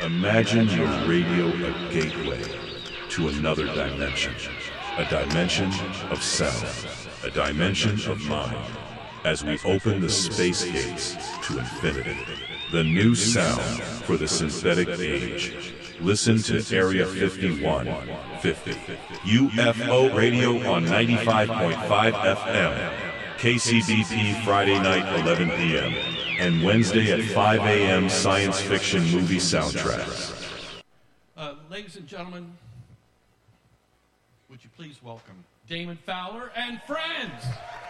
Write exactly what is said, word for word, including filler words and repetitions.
Imagine your radio a gateway to another dimension. A dimension of sound. A dimension of mind. As we open the space gates to infinity. The new sound for the synthetic age. Listen to Area fifty-one fifty. U F O Radio on ninety-five point five F M. K C B P Friday night eleven p m and Wednesday at five a m science fiction movie soundtracks. Uh, ladies and gentlemen, would you please welcome Damon Fowler and friends?